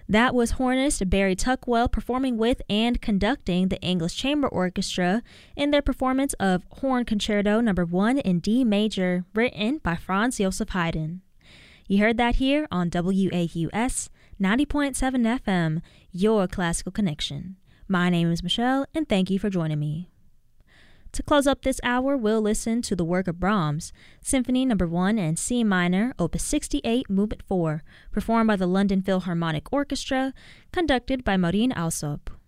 That was hornist Barry Tuckwell performing with and conducting the English Chamber Orchestra in their performance of Horn Concerto No. 1 in D major, written by Franz Joseph Haydn. You heard that here on WAUS 90.7 FM, your classical connection. My name is Michelle, and thank you for joining me. To close up this hour, we'll listen to the work of Brahms, Symphony No. 1 in C minor, Opus 68, Movement 4, performed by the London Philharmonic Orchestra, conducted by Maureen Alsop.